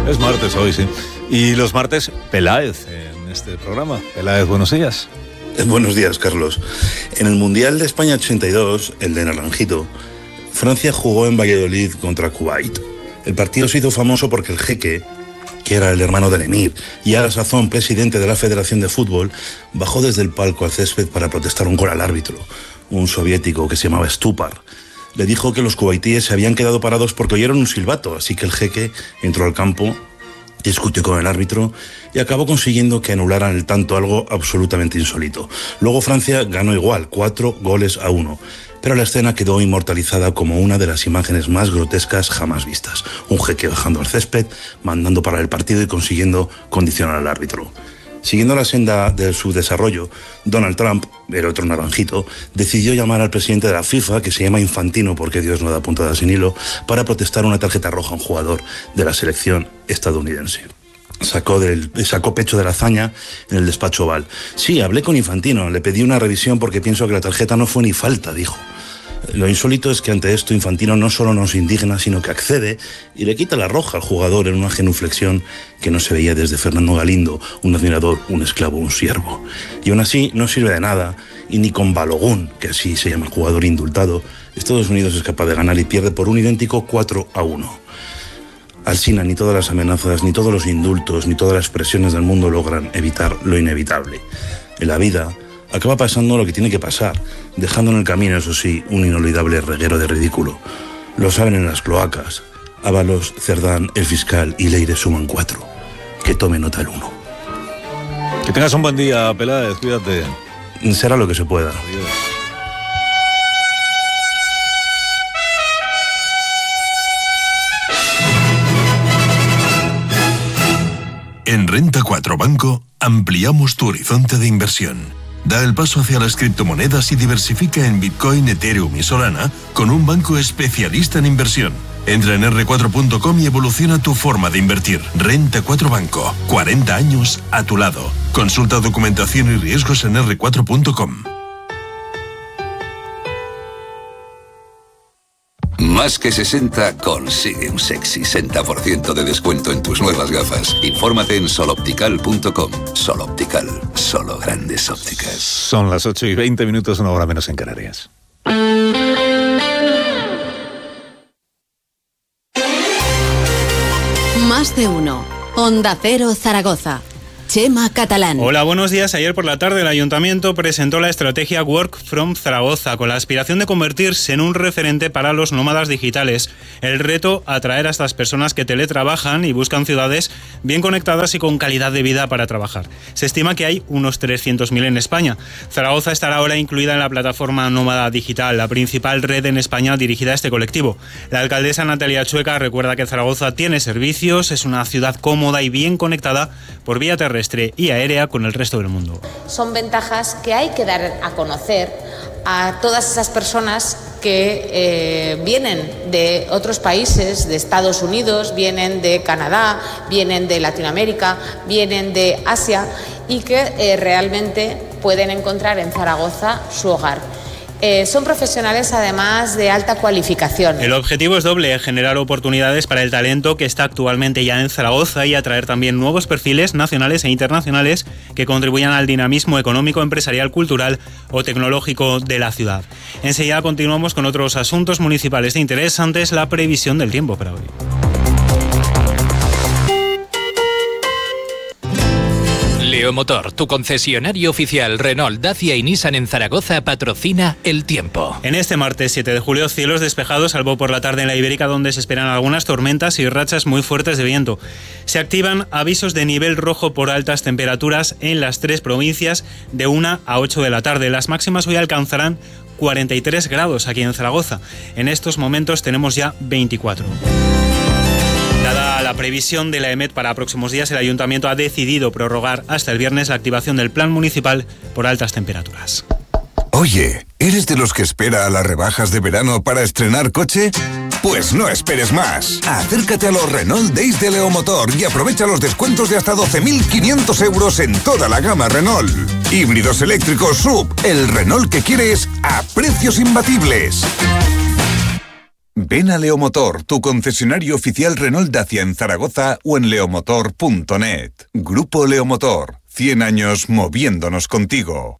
Es martes hoy, sí. Y los martes, Peláez en este programa. Peláez, buenos días. Buenos días, Carlos. En el Mundial de España 82, el de Naranjito, Francia jugó en Valladolid contra Kuwait. El partido se hizo famoso porque el jeque, que era el hermano del emir y a la sazón presidente de la Federación de Fútbol, bajó desde el palco al césped para protestar un gol al árbitro, un soviético que se llamaba Stupar. Le dijo que los kuwaitíes se habían quedado parados porque oyeron un silbato, así que el jeque entró al campo, discutió con el árbitro y acabó consiguiendo que anularan el tanto, algo absolutamente insólito. Luego Francia ganó igual, 4-1, pero la escena quedó inmortalizada como una de las imágenes más grotescas jamás vistas. Un jeque bajando al césped, mandando parar el partido y consiguiendo condicionar al árbitro. Siguiendo la senda de su desarrollo, Donald Trump, el otro naranjito, decidió llamar al presidente de la FIFA, que se llama Infantino porque Dios no da puntada sin hilo, para protestar una tarjeta roja a un jugador de la selección estadounidense. Sacó pecho de la hazaña en el despacho Oval. Sí, hablé con Infantino, le pedí una revisión porque pienso que la tarjeta no fue ni falta, dijo. Lo insólito es que ante esto Infantino no solo no se indigna, sino que accede y le quita la roja al jugador en una genuflexión que no se veía desde Fernando Galindo, un admirador, un esclavo, un siervo. Y aún así no sirve de nada, y ni con Balogun, que así se llama el jugador indultado, Estados Unidos es capaz de ganar y pierde por un idéntico 4-1. Alsina, ni todas las amenazas, ni todos los indultos, ni todas las presiones del mundo logran evitar lo inevitable. En la vida acaba pasando lo que tiene que pasar, dejando en el camino, eso sí, un inolvidable reguero de ridículo. Lo saben en las cloacas. Ábalos, Cerdán, el fiscal y Leire suman 4. Que tome nota el 1. Que tengas un buen día, Peláez, cuídate. Será lo que se pueda. Adiós. En Renta 4 Banco ampliamos tu horizonte de inversión. Da el paso hacia las criptomonedas y diversifica en Bitcoin, Ethereum y Solana con un banco especialista en inversión. Entra en r4.com y evoluciona tu forma de invertir. Renta 4 Banco, 40 años a tu lado. Consulta documentación y riesgos en r4.com. Más que 60 consigue un sexy 60% de descuento en tus nuevas gafas. Infórmate en soloptical.com. Soloptical, solo grandes ópticas. Son las 8:20, una hora menos en Canarias. Más de uno. Onda Cero Zaragoza. Chema Catalán. Hola, buenos días. Ayer por la tarde el Ayuntamiento presentó la estrategia Work from Zaragoza con la aspiración de convertirse en un referente para los nómadas digitales. El reto, atraer a estas personas que teletrabajan y buscan ciudades bien conectadas y con calidad de vida para trabajar. Se estima que hay unos 300.000 en España. Zaragoza estará ahora incluida en la plataforma Nómada Digital, la principal red en España dirigida a este colectivo. La alcaldesa Natalia Chueca recuerda que Zaragoza tiene servicios, es una ciudad cómoda y bien conectada por vía terrestre y aérea con el resto del mundo. Son ventajas que hay que dar a conocer a todas esas personas que vienen de otros países, de Estados Unidos, vienen de Canadá, vienen de Latinoamérica, vienen de Asia y que realmente pueden encontrar en Zaragoza su hogar. Son profesionales además de alta cualificación. El objetivo es doble, generar oportunidades para el talento que está actualmente ya en Zaragoza y atraer también nuevos perfiles nacionales e internacionales que contribuyan al dinamismo económico, empresarial, cultural o tecnológico de la ciudad. Enseguida continuamos con otros asuntos municipales de interés, antes la previsión del tiempo para hoy. Leomotor, tu concesionario oficial Renault, Dacia y Nissan en Zaragoza, patrocina el tiempo. En este martes 7 de julio, cielos despejados, salvo por la tarde en la Ibérica, donde se esperan algunas tormentas y rachas muy fuertes de viento. Se activan avisos de nivel rojo por altas temperaturas en las 3 provincias de 1 a 8 de la tarde. Las máximas hoy alcanzarán 43 grados aquí en Zaragoza. En estos momentos tenemos ya 24. Dada la previsión de la EMET para próximos días, el Ayuntamiento ha decidido prorrogar hasta el viernes la activación del plan municipal por altas temperaturas. Oye, ¿eres de los que espera a las rebajas de verano para estrenar coche? Pues no esperes más. Acércate a los Renault Days de Leomotor y aprovecha los descuentos de hasta 12.500 euros en toda la gama Renault. Híbridos eléctricos SUV, el Renault que quieres a precios imbatibles. Ven a Leomotor, tu concesionario oficial Renault Dacia en Zaragoza o en leomotor.net. Grupo Leomotor, 100 años moviéndonos contigo.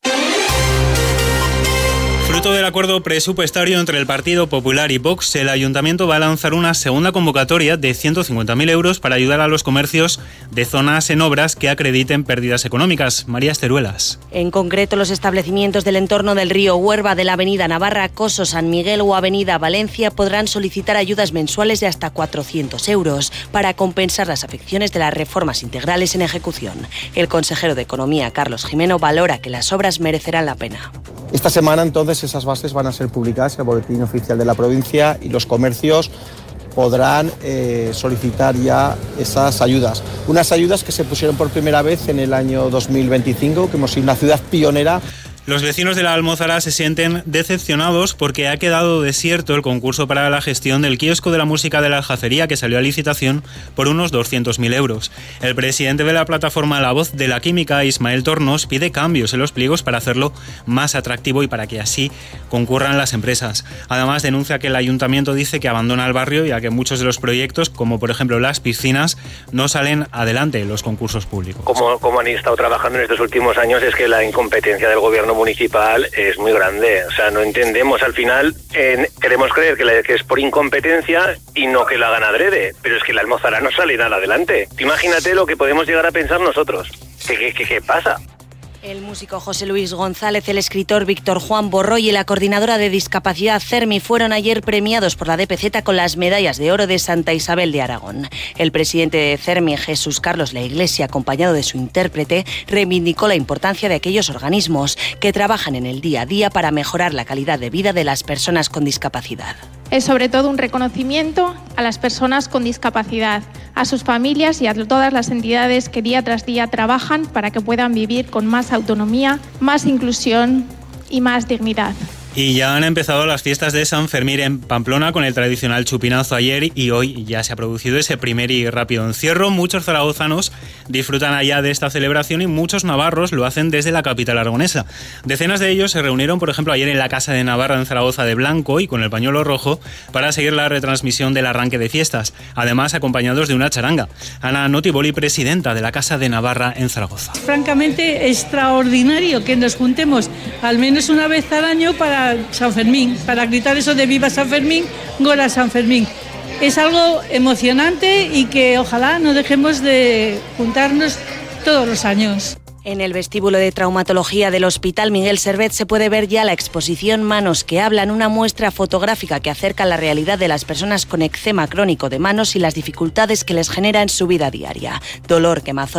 Fruto del acuerdo presupuestario entre el Partido Popular y Vox, el Ayuntamiento va a lanzar una segunda convocatoria de 150.000 euros para ayudar a los comercios de zonas en obras que acrediten pérdidas económicas. María Esteruelas. En concreto, los establecimientos del entorno del río Huerva, de la avenida Navarra, Coso, San Miguel o avenida Valencia podrán solicitar ayudas mensuales de hasta 400 euros para compensar las afecciones de las reformas integrales en ejecución. El consejero de Economía, Carlos Jimeno, valora que las obras merecerán la pena. Esta semana, entonces, esas bases van a ser publicadas en el Boletín Oficial de la provincia y los comercios podrán solicitar ya esas ayudas. Unas ayudas que se pusieron por primera vez en el año 2025, que hemos sido una ciudad pionera. Los vecinos de la Almozara se sienten decepcionados porque ha quedado desierto el concurso para la gestión del kiosco de la música de la Aljafería, que salió a licitación por unos 200.000 euros. El presidente de la plataforma La Voz de la Química, Ismael Tornos, pide cambios en los pliegos para hacerlo más atractivo y para que así concurran las empresas. Además, denuncia que el ayuntamiento dice que abandona el barrio, ya que muchos de los proyectos, como por ejemplo las piscinas, no salen adelante en los concursos públicos. Como han estado trabajando en estos últimos años, es que la incompetencia del gobierno municipal es muy grande. O sea, no entendemos, al final queremos creer que es por incompetencia y no que lo hagan adrede, pero es que la Almozara no sale nada adelante. Imagínate lo que podemos llegar a pensar nosotros. ¿Qué pasa? El músico José Luis González, el escritor Víctor Juan Borroy y la coordinadora de discapacidad CERMI fueron ayer premiados por la DPZ con las medallas de oro de Santa Isabel de Aragón. El presidente de CERMI, Jesús Carlos La Iglesia, acompañado de su intérprete, reivindicó la importancia de aquellos organismos que trabajan en el día a día para mejorar la calidad de vida de las personas con discapacidad. Es sobre todo un reconocimiento a las personas con discapacidad, a sus familias y a todas las entidades que día tras día trabajan para que puedan vivir con más autonomía, más inclusión y más dignidad. Y ya han empezado las fiestas de San Fermín en Pamplona con el tradicional chupinazo ayer y hoy ya se ha producido ese primer y rápido encierro. Muchos zaragozanos disfrutan allá de esta celebración y muchos navarros lo hacen desde la capital aragonesa. Decenas de ellos se reunieron, por ejemplo, ayer en la Casa de Navarra en Zaragoza de blanco y con el pañuelo rojo para seguir la retransmisión del arranque de fiestas, además acompañados de una charanga. Ana Notiboli, presidenta de la Casa de Navarra en Zaragoza. Francamente extraordinario que nos juntemos al menos una vez al año para San Fermín, para gritar eso de viva San Fermín, gora San Fermín. Es algo emocionante y que ojalá no dejemos de juntarnos todos los años. En el vestíbulo de traumatología del Hospital Miguel Servet se puede ver ya la exposición Manos que hablan, una muestra fotográfica que acerca la realidad de las personas con eczema crónico de manos y las dificultades que les genera en su vida diaria. Dolor, quemazón